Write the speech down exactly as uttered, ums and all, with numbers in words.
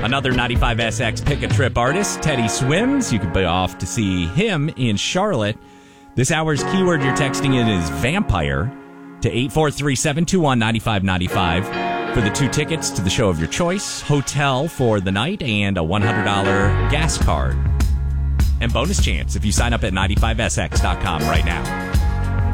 Another ninety-five S X Pick a Trip artist, Teddy Swims. You could be off to see him in Charlotte. This hour's keyword you're texting in is vampire to eight four three, seven two one, nine five nine five for the two tickets to the show of your choice, hotel for the night, and a one hundred dollars gas card. And bonus chance if you sign up at ninety-five S X dot com right now.